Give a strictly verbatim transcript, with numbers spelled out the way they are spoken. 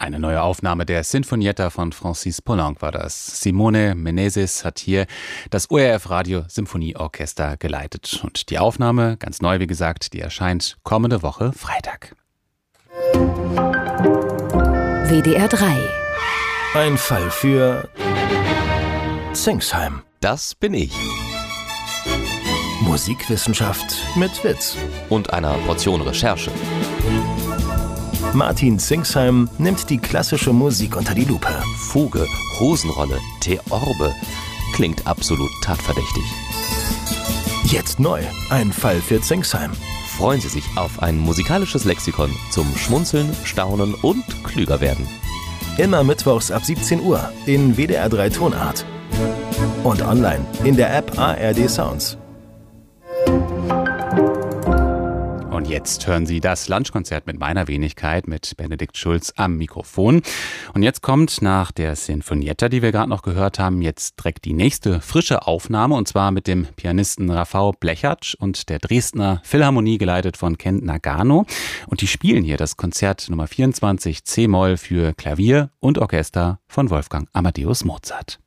Eine neue Aufnahme der Sinfonietta von Francis Poulenc war das. Simone Menezes hat hier das O R F Radio Symphonieorchester geleitet. Und die Aufnahme, ganz neu wie gesagt, die erscheint kommende Woche Freitag. W D R drei. Ein Fall für Zingsheim. Das bin ich. Musikwissenschaft mit Witz. Und einer Portion Recherche. Martin Zingsheim nimmt die klassische Musik unter die Lupe. Fuge, Hosenrolle, Theorbe. Klingt absolut tatverdächtig. Jetzt neu. Ein Fall für Zingsheim. Freuen Sie sich auf ein musikalisches Lexikon zum Schmunzeln, Staunen und klüger werden. Immer mittwochs ab siebzehn Uhr in W D R drei Tonart. Und online in der App A R D Sounds. Und jetzt hören Sie das Lunchkonzert mit meiner Wenigkeit, mit Benedikt Schulz am Mikrofon. Und jetzt kommt nach der Sinfonietta, die wir gerade noch gehört haben, jetzt direkt die nächste frische Aufnahme, und zwar mit dem Pianisten Rafał Blechacz und der Dresdner Philharmonie, geleitet von Ken Nagano. Und die spielen hier das Konzert Nummer vierundzwanzig C-Moll für Klavier und Orchester von Wolfgang Amadeus Mozart.